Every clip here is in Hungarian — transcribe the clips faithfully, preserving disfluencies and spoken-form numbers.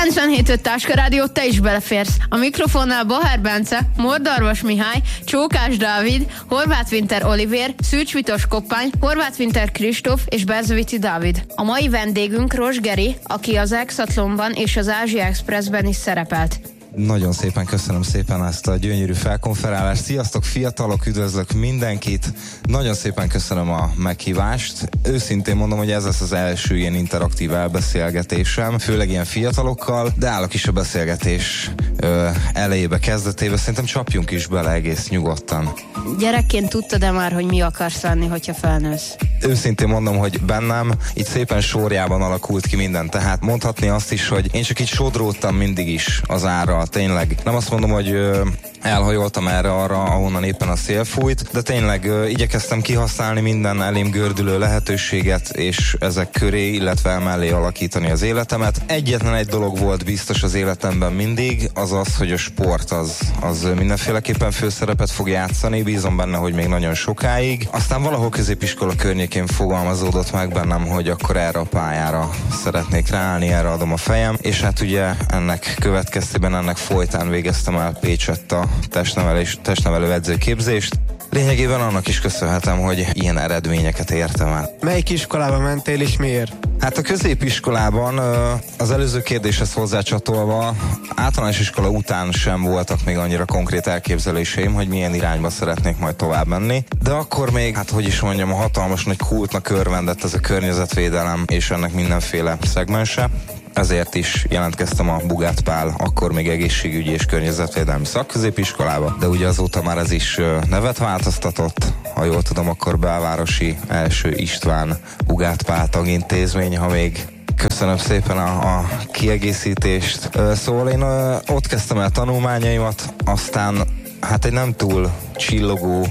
kilencvenhét öt Táska Rádió, te is beleférsz. A mikrofonnál Bohár Bence, Mordarvas Mihály, Csókás Dávid, Horváth Winter Olivér, Szűcs Vitos Koppány, Horváth Winter Kristóf és Berzovici Dávid. A mai vendégünk Ros Geri, aki az Exatlonban és az Ázsia Expressben is szerepelt. Nagyon szépen köszönöm szépen ezt a gyönyörű felkonferálást. Sziasztok fiatalok, üdvözlök mindenkit. Nagyon szépen köszönöm a meghívást. Őszintén mondom, hogy ez lesz az első ilyen interaktív elbeszélgetésem, főleg ilyen fiatalokkal, de állok is a beszélgetés ö, elejébe, kezdetébe. Szerintem csapjunk is bele egész nyugodtan. Gyerekként tudtad-e már, hogy mi akarsz lenni, hogyha felnősz? Őszintén mondom, hogy bennem itt szépen sorjában alakult ki minden, tehát mondhatni azt is, hogy én csak így sodródtam mindig is az árral. Tényleg nem azt mondom, hogy ö, elhajoltam erre arra, ahonnan éppen a szél fújt, de tényleg ö, igyekeztem kihasználni minden elém gördülő lehetőséget, és ezek köré, illetve mellé alakítani az életemet. Egyetlen egy dolog volt biztos az életemben mindig, az az, hogy a sport az, az mindenféleképpen főszerepet fog játszani, bízom benne, hogy még nagyon sokáig. Aztán valahol középiskola környékén fogalmazódott meg bennem, hogy akkor erre a pályára szeretnék ráállni, erre adom a fejem, és hát ugye ennek következtében, ennek folytán végeztem el Pécsett a testnevelés, testnevelő edzőképzést. Lényegében annak is köszönhetem, hogy ilyen eredményeket értem el. Melyik iskolába mentél és miért? Hát a középiskolában az előző kérdéshez hozzácsatolva általános iskola után sem voltak még annyira konkrét elképzeléseim, hogy milyen irányba szeretnék majd tovább menni. De akkor még, hát hogy is mondjam, a hatalmas nagy kultnak örvendett ez a környezetvédelem és ennek mindenféle szegmense. Ezért is jelentkeztem a Bugát Pál, akkor még egészségügyi és környezetvédelmi szakközépiskolába, de ugye azóta már ez is nevet változtatott. Ha jól tudom, akkor belvárosi első István Bugát Pál tagintézmény, ha még köszönöm szépen a, a kiegészítést. Szóval én ott kezdtem el tanulmányaimat, aztán hát egy nem túl csillogó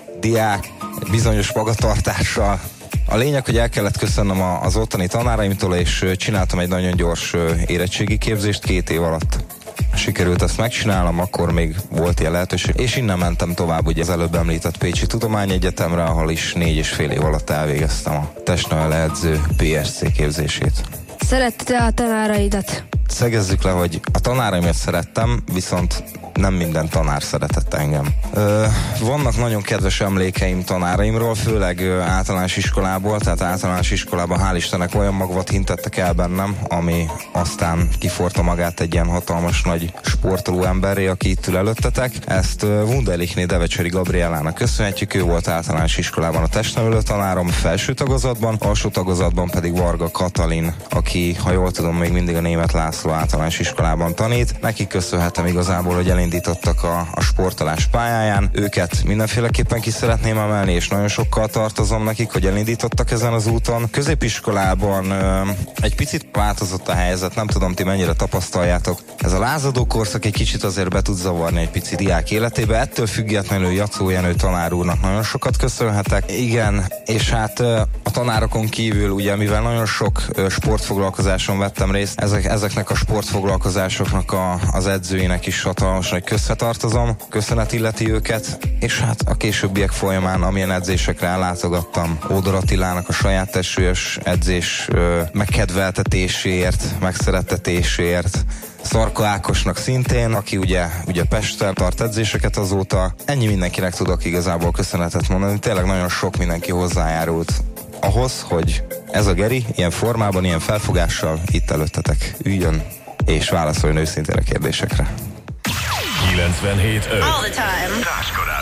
diák, egy bizonyos magatartással. A lényeg, hogy el kellett köszönnöm az ottani tanáraimtól, és csináltam egy nagyon gyors érettségi képzést két év alatt. Sikerült ezt megcsinálnom, akkor még volt ilyen lehetőség. És innen mentem tovább ugye az előbb említett Pécsi Tudományegyetemre, ahol is négy és fél év alatt elvégeztem a testnevelő edző pé es cé képzését. Szeretted a tanáraidat? Szegezzük le, hogy a tanáraimat szerettem, viszont nem minden tanár szeretett engem. Ö, vannak nagyon kedves emlékeim tanáraimról, főleg ö, általános iskolából, tehát általános iskolában hál' Istennek olyan magvat hintettek el bennem, ami aztán kiforta magát egy ilyen hatalmas nagy sportoló emberré, aki itt ül előttetek. Ezt ö, Wunderlichné Devecseri Gabriellának köszönhetjük, ő volt általános iskolában a testnevelő tanárom, felső tagozatban, alsó tagozatban pedig Varga Katalin, aki, ha jól tudom, még mindig a Németh László általános iskolában tanít. Neki köszönhetem igazából, hogy elindítottak a, a sportolás pályáján. Őket mindenféleképpen ki szeretném emelni, és nagyon sokkal tartozom nekik, hogy elindítottak ezen az úton. Középiskolában ö, egy picit változott a helyzet, nem tudom, ti mennyire tapasztaljátok. Ez a lázadó korszak egy kicsit azért be tud zavarni egy picit diák életébe. Ettől függetlenül Jacó Jenő tanár úrnak nagyon sokat köszönhetek. Igen, és hát ö, a tanárokon kívül, ugye mivel nagyon sok ö, sportfoglalkozáson vettem részt, ezek, ezeknek a sportfoglalkozásoknak a, az edzőinek is hatalmas nagy közretartozom, köszönet illeti őket, és hát a későbbiek folyamán, amilyen edzésekre ellátogattam, Ódor Attilának a saját testsúlyos edzés ö, megkedveltetéséért, megszerettetésért, Szarka Ákosnak szintén, aki ugye, ugye Pesten tart edzéseket azóta. Ennyi mindenkinek tudok igazából köszönetet mondani, tényleg nagyon sok mindenki hozzájárult ahhoz, hogy ez a Geri ilyen formában, ilyen felfogással itt előttetek üljön, és válaszoljon őszintén a kérdésekre. kilencvenhét öt. All the time.